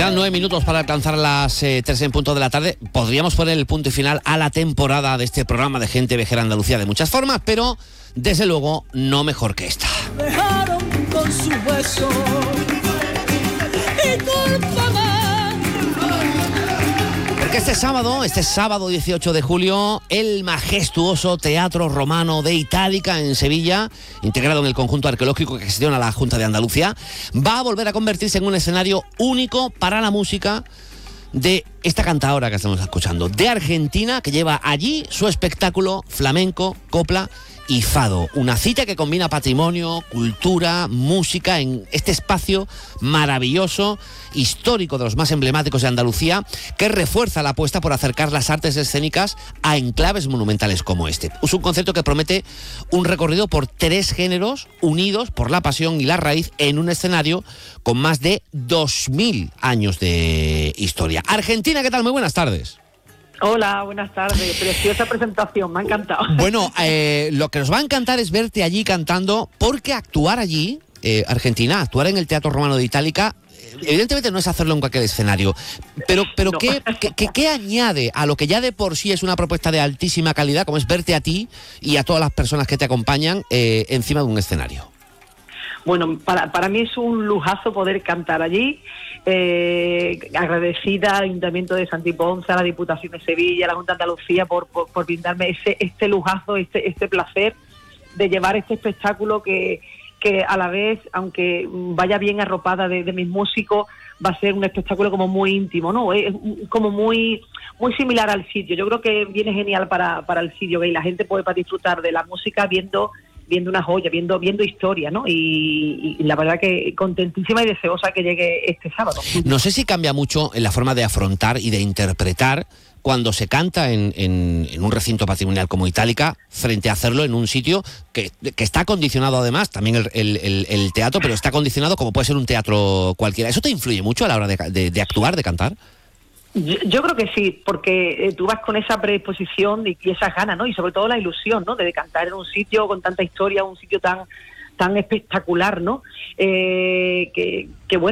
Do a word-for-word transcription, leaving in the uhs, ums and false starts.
quedan nueve minutos para alcanzar las eh, tres en punto de la tarde. Podríamos poner el punto y final a la temporada de este programa de Gente Viajera Andalucía de muchas formas, pero desde luego no mejor que esta. Dejaron con su beso y cúlpame. Porque este sábado, este sábado dieciocho de julio, el majestuoso Teatro Romano de Itálica en Sevilla, integrado en el conjunto arqueológico que gestiona la Junta de Andalucía, va a volver a convertirse en un escenario único para la música de esta cantadora que estamos escuchando, de Argentina, que lleva allí su espectáculo flamenco, copla y fado. Una cita que combina patrimonio, cultura, música en este espacio maravilloso, histórico, de los más emblemáticos de Andalucía, que refuerza la apuesta por acercar las artes escénicas a enclaves monumentales como este. Es un concepto que promete un recorrido por tres géneros unidos por la pasión y la raíz en un escenario con más de dos mil años de historia. Argentina, ¿qué tal? Muy buenas tardes. Hola, buenas tardes. Preciosa presentación, me ha encantado. Bueno, eh, lo que nos va a encantar es verte allí cantando, porque actuar allí, eh, Argentina, actuar en el Teatro Romano de Itálica, eh, evidentemente no es hacerlo en cualquier escenario, pero, pero no. ¿qué, qué, qué, ¿qué añade a lo que ya de por sí es una propuesta de altísima calidad, como es verte a ti y a todas las personas que te acompañan eh, encima de un escenario? Bueno, para, para mí es un lujazo poder cantar allí. Eh, agradecida al Ayuntamiento de Santiponce, a la Diputación de Sevilla, a la Junta de Andalucía por, por, por brindarme ese, este lujazo, este, este placer de llevar este espectáculo que, que a la vez, aunque vaya bien arropada de, de mis músicos, va a ser un espectáculo como muy íntimo, ¿no? Es como muy muy similar al sitio. Yo creo que viene genial para, para el sitio, que la gente puede para disfrutar de la música viendo viendo una joya, viendo viendo historia, ¿no? Y, y la verdad que contentísima y deseosa que llegue este sábado. No sé si cambia mucho en la forma de afrontar y de interpretar cuando se canta en, en, en un recinto patrimonial como Itálica, frente a hacerlo en un sitio que, que está condicionado además, también el, el, el, el teatro, pero está condicionado como puede ser un teatro cualquiera. ¿Eso te influye mucho a la hora de, de, de actuar, de cantar? Yo, yo creo que sí, porque eh, tú vas con esa predisposición y, y esas ganas, ¿no? Y sobre todo la ilusión, ¿no? De cantar en un sitio con tanta historia, un sitio tan tan espectacular, ¿no? Eh, que, que bueno.